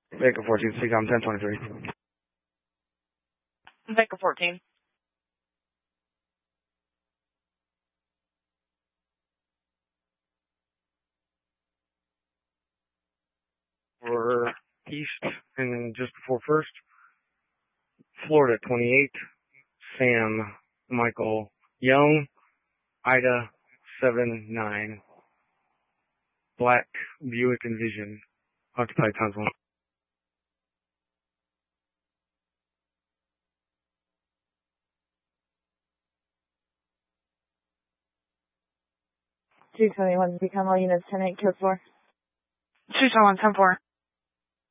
Baker 14, CCOM 1023. Baker 14. We're east and just before first. Florida 28, Sam Michael Young, Ida 79, Black Buick Envision, occupied times 1. Two 21, become all units 10-8, code 4. 221, 10-4.